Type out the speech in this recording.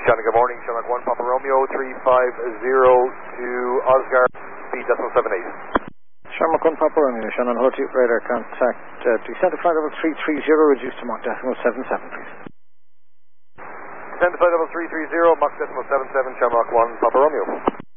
Johnny, good morning. Shamrock 1, Papa Romeo 350 to Oscar, speed decimal 78. Shamrock 1, Papa Romeo, Shannon Hutty, radar contact, descent to flight level 330, reduced to Mach decimal 77, please. Descent to flight level 330, Mach decimal 77, Shamrock 1, Papa Romeo.